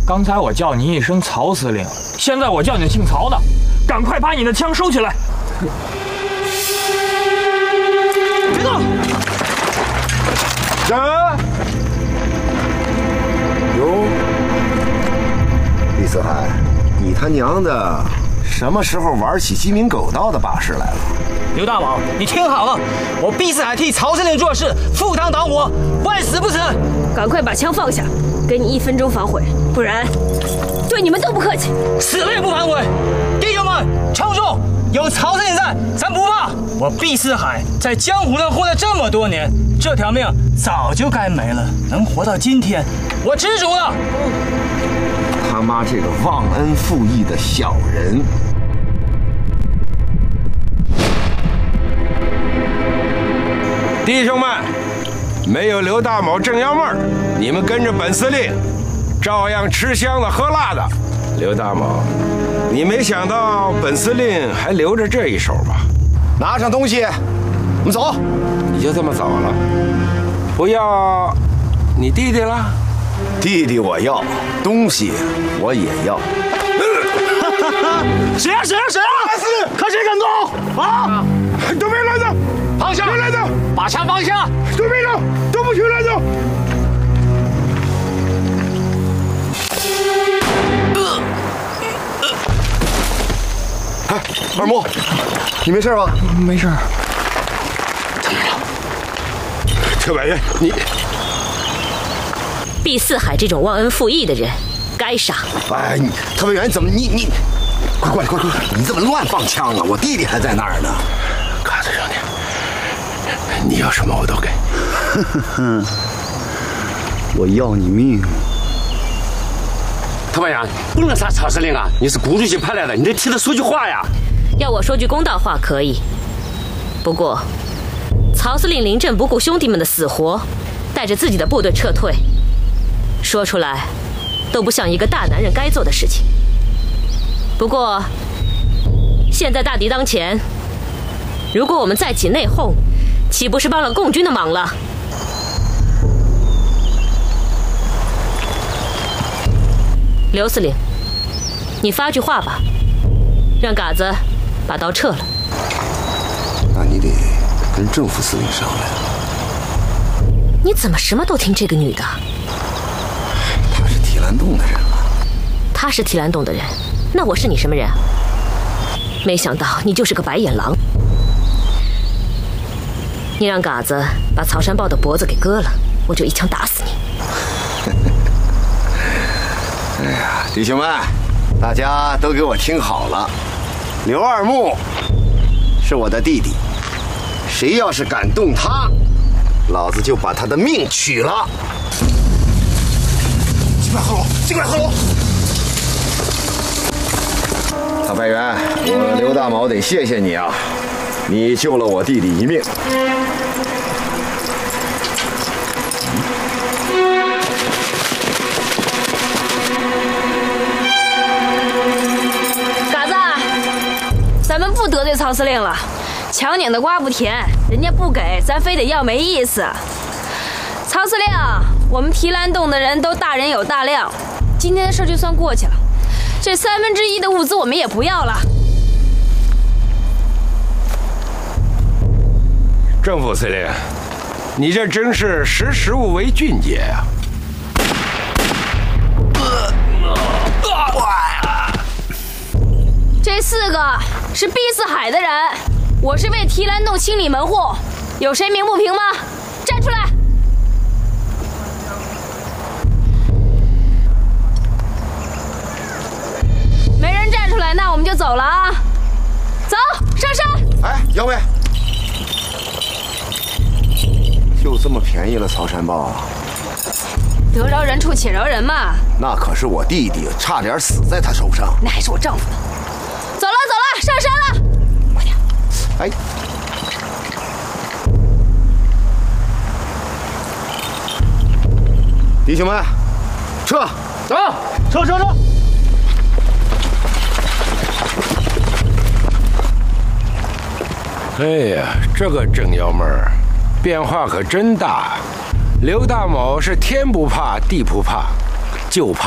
刚才我叫你一声曹司令，现在我叫你姓曹的，赶快把你的枪收起来！别动！ 人！哟，李四海，你他娘的什么时候玩起鸡鸣狗盗的把式来了？ 刘大王，你听好了，我毕四海替曹司令做事，赴汤蹈火，万死不辞。 赶快把枪放下，给你1分钟反悔，不然对你们都不客气。 死了也不反悔！弟兄们，撑住！有曹司令在，咱不怕。我毕四海在江湖上混了这么多年，这条命早就该没了，能活到今天，我知足了。 他妈这个忘恩负义的小人！ 弟兄们，没有刘大某、郑幺妹，你们跟着本司令，照样吃香的喝辣的。刘大某，你没想到本司令还留着这一手吧？ 拿上东西，我们走。 你就这么走了？不要你弟弟了？ 弟弟我要，东西我也要。 谁呀？看谁敢动啊！ 都别乱动！ 放下！别乱动！把枪放下！ 都别动！都不许乱动！ 哎，二木，你没事吧？ 没事。 特派员，你毕四海这种忘恩负义的人，该杀。 哎，你特派员怎么你，快过来！你怎么乱放枪啊？我弟弟还在那儿呢。 卡子兄弟，你要什么我都给。 我要你命！ 特派员，不能杀曹司令啊！你是顾主席派来的，你得替他说句话呀。 要我说句公道话可以，不过曹司令临阵不顾兄弟们的死活，带着自己的部队撤退，说出来都不像一个大男人该做的事情。不过现在大敌当前，如果我们再起内讧，岂不是帮了共军的忙了？刘司令，你发句话吧，让嘎子把刀撤了。 那你得跟正副司令商量。 你怎么什么都听这个女的？ 他是提篮洞的人了。 她是提篮洞的人，那我是你什么人？没想到你就是个白眼狼。你让嘎子把曹山豹的脖子给割了，我就一枪打死你。 哎呀，弟兄们，大家都给我听好了，刘二木是我的弟弟，谁要是敢动他，老子就把他的命取了。尽快合拢，尽快合拢！大派员，我刘大毛得谢谢你啊，你救了我弟弟一命。 咱们不得罪曹司令了，强拧的瓜不甜，人家不给，咱非得要，没意思。曹司令，我们提篮洞的人都大人有大量，今天的事就算过去了，这1/3的物资我们也不要了。 郑副司令，你这真是识时务为俊杰啊！ 这4个是毕四海的人，我是为提篮洞清理门户，有谁鸣不平吗？站出来！没人站出来，那我们就走了啊！走，上山！ 哎，姚伟，就这么便宜了曹山豹啊？ 得饶人处且饶人嘛。 那可是我弟弟，差点死在他手上。 那还是我丈夫呢。走了，上山了，快点！ 哎，弟兄们，撤！ 走，撤！ 哎呀，这个郑幺妹儿变化可真大。刘大某是天不怕地不怕，就怕